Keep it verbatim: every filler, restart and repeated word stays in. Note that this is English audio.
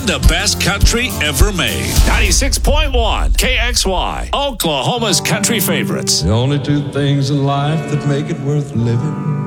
playing the best country ever made. ninety-six point one K X Y, Oklahoma's country favorites. The only two things in life that make it worth living